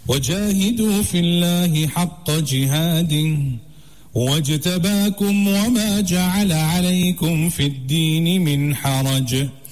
وجاهدوا في الله حق جهاده واجتباكم وما جعل عليكم في الدين من حرج